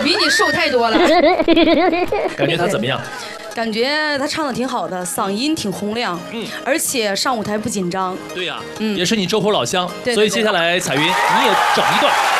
比你瘦太多了。 感觉他怎么样？ 感觉他唱的挺好的，嗓音挺洪亮，而且上舞台不紧张。 对呀，也是你周口老乡， 对所以接下来彩云你也整一段。